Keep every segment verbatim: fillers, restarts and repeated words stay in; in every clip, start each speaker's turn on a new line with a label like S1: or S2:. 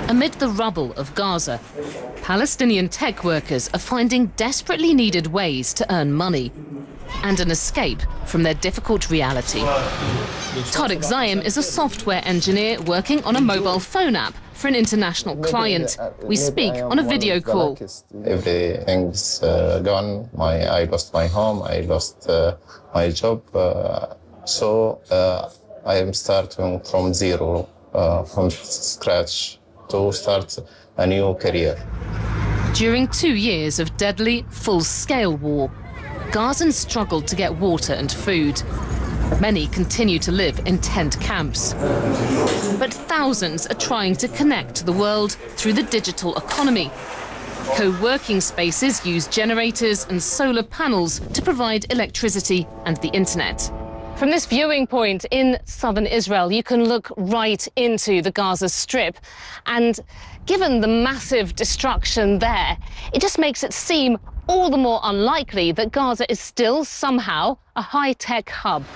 S1: Amid the rubble of Gaza, Palestinian tech workers are finding desperately needed ways to earn money and an escape from their difficult reality. Tarek Zaim is a software engineer working on a mobile phone app for an international client. We speak on a video call.
S2: Everything's uh, gone. My, I lost my home, I lost uh, my job. Uh, so uh, I am starting from zero, uh, from scratch, to start a new career.
S1: During two years of deadly, full-scale war, Gazans struggled to get water and food. Many continue to live in tent camps. But thousands are trying to connect to the world through the digital economy. Co-working spaces use generators and solar panels to provide electricity and the internet. From this viewing point in southern Israel, you can look right into the Gaza Strip. And given the massive destruction there, it just makes it seem all the more unlikely that Gaza is still somehow a high-tech hub.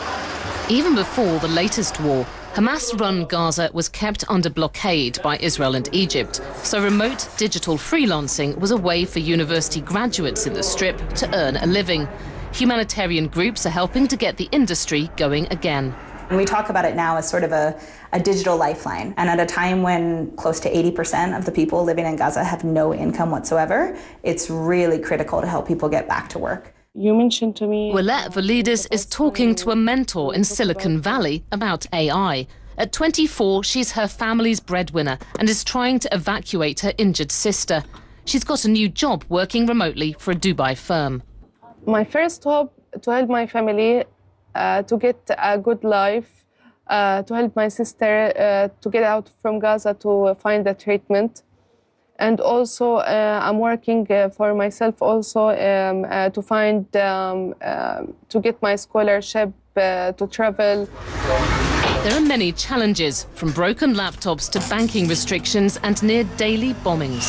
S1: Even before the latest war, Hamas-run Gaza was kept under blockade by Israel and Egypt, so remote digital freelancing was a way for university graduates in the Strip to earn a living. Humanitarian groups are helping to get the industry going again.
S3: And we talk about it now as sort of a, a digital lifeline. And at a time when close to eighty percent of the people living in Gaza have no income whatsoever, it's really critical to help people get back to work.
S4: You mentioned to me...
S1: Willette Validis is talking to a mentor in Silicon Valley about A I. At twenty-four, she's her family's breadwinner and is trying to evacuate her injured sister. She's got a new job working remotely for a Dubai firm.
S4: My first hope to help my family uh, to get a good life, uh, to help my sister uh, to get out from Gaza to find the treatment. And also uh, I'm working uh, for myself also um, uh, to find, um, uh, to get my scholarship uh, to travel.
S1: There are many challenges, from broken laptops to banking restrictions and near daily bombings.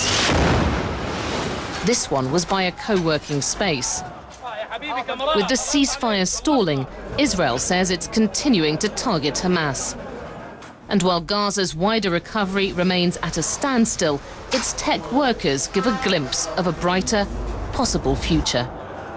S1: This one was by a co-working space. With the ceasefire stalling, Israel says it's continuing to target Hamas. And while Gaza's wider recovery remains at a standstill, its tech workers give a glimpse of a brighter, possible future.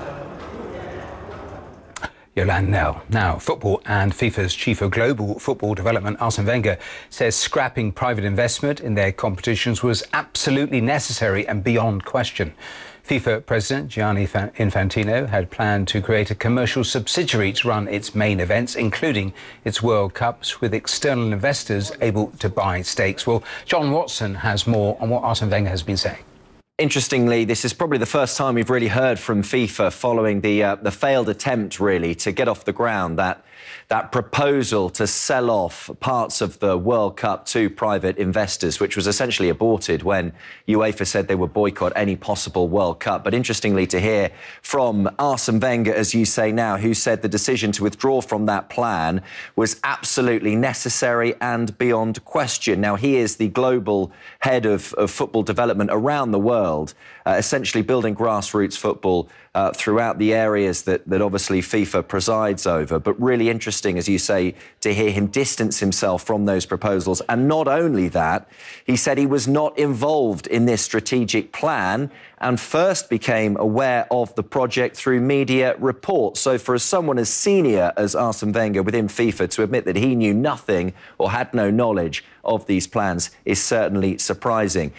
S5: Yolande Knell. Now, football and FIFA's chief of global football development, Arsene Wenger, says scrapping private investment in their competitions was absolutely necessary and beyond question. FIFA President Gianni Infantino had planned to create a commercial subsidiary to run its main events, including its World Cups, with external investors able to buy stakes. Well, John Watson has more on what Arsene Wenger has been saying.
S6: Interestingly, this is probably the first time we've really heard from FIFA following the uh, the failed attempt, really, to get off the ground that that proposal to sell off parts of the World Cup to private investors, which was essentially aborted when UEFA said they would boycott any possible World Cup. But interestingly to hear from Arsene Wenger, as you say now, who said the decision to withdraw from that plan was absolutely necessary and beyond question. Now, he is the global head of, of football development around the world, uh, essentially building grassroots football uh, throughout the areas that, that obviously FIFA presides over. But really interesting, as you say, to hear him distance himself from those proposals. And not only that, he said he was not involved in this strategic plan and first became aware of the project through media reports. So for someone as senior as Arsene Wenger within FIFA to admit that he knew nothing or had no knowledge of these plans is certainly surprising.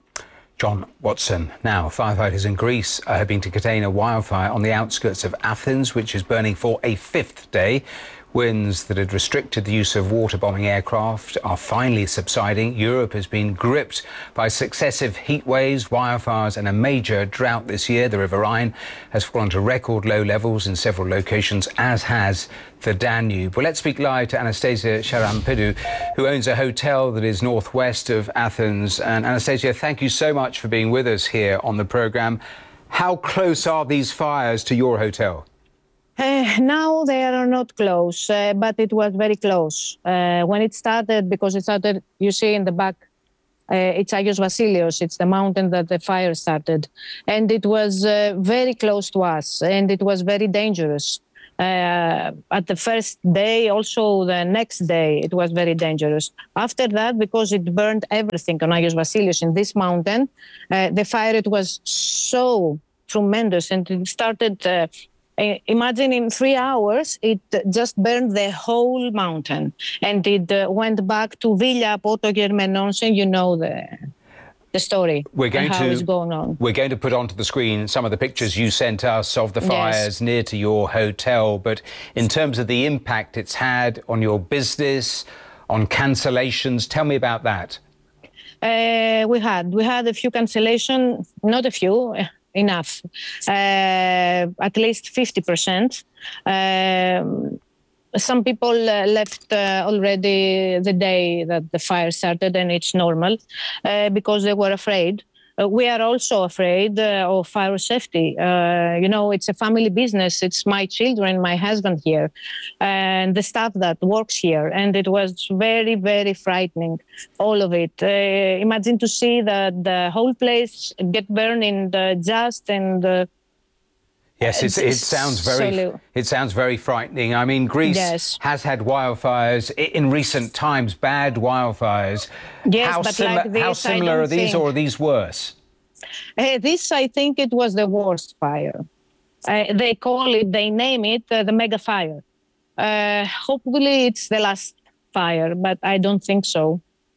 S5: John Watson. Now, firefighters in Greece are hoping to contain a wildfire on the outskirts of Athens, which is burning for a fifth day. Winds that had restricted the use of water-bombing aircraft are finally subsiding. Europe has been gripped by successive heat waves, wildfires and a major drought this year. The River Rhine has fallen to record low levels in several locations, as has the Danube. Well, let's speak live to Anastasia Sharampidou, who owns a hotel that is northwest of Athens. And Anastasia, thank you so much for being with us here on the programme. How close are these fires to your hotel?
S7: Uh, now they are not close, uh, but it was very close. Uh, when it started, because it started, you see in the back, uh, it's Agios Vasilios, it's the mountain that the fire started. And it was uh, very close to us, and it was very dangerous. Uh, at the first day, also the next day, it was very dangerous. After that, because it burned everything on Agios Vasilios in this mountain, uh, the fire, it was so tremendous, and it started, uh, imagine in three hours, it just burned the whole mountain, and it uh, went back to Villa Potogermenos, and you know the the story.
S5: We're going
S7: and how
S5: to
S7: it's going on.
S5: We're going to put onto the screen some of the pictures you sent us of the fires
S7: Yes.
S5: near to your hotel. But in terms of the impact it's had on your business, on cancellations, tell me about that.
S7: Uh, we had we had a few cancellations, not a few, enough, uh, at least fifty percent. Um, some people uh, left uh, already the day that the fire started, and it's normal uh, because they were afraid. Uh, we are also afraid uh, of fire safety. Uh, you know, it's a family business. It's my children, my husband here, and the staff that works here. And it was very, very frightening, all of it. Uh, imagine to see that the whole place get burned in the just and uh,
S5: Yes, it's, it sounds very
S7: so-
S5: it sounds very frightening. I mean, Greece
S7: Yes.
S5: has had wildfires i- in recent times, bad wildfires.
S7: Yes,
S5: how,
S7: but
S5: simi-
S7: like
S5: how
S7: this, I
S5: similar
S7: don't
S5: are these,
S7: think-
S5: or are these worse?
S7: Uh, this, I think, it was the worst fire. Uh, they call it, they name it uh, the mega fire. Uh, hopefully, it's the last fire, but I don't think so.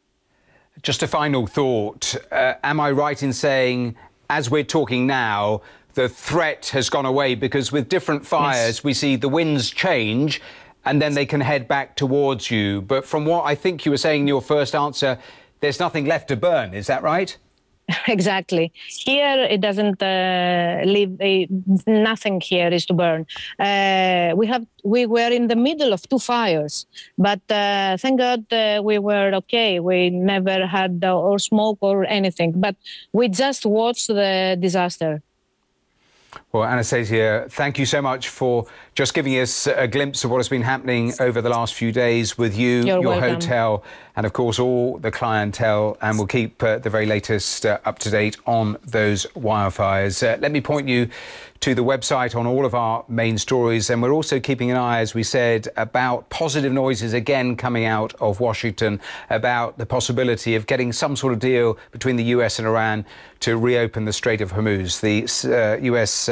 S5: Just a final thought. Uh, am I right in saying, as we're talking now, the threat has gone away? Because with different fires,
S7: Yes.
S5: we see the winds change and then they can head back towards you. But from what I think you were saying in your first answer, there's nothing left to burn. Is that right?
S7: Exactly. Here, it doesn't uh, leave. Uh, nothing here is to burn. Uh, we have. We were in the middle of two fires, but uh, thank God uh, we were okay. We never had uh, or smoke or anything. But we just watched the disaster.
S5: Well, Anastasia, thank you so much for just giving us a glimpse of what has been happening over the last few days with you,
S7: You're
S5: your
S7: welcome.
S5: hotel, and of course all the clientele. And we'll keep uh, the very latest uh, up to date on those wildfires. Uh, let me point you to the website on all of our main stories. And we're also keeping an eye, as we said, about positive noises again coming out of Washington about the possibility of getting some sort of deal between the U S and Iran to reopen the Strait of Hormuz. The uh, U S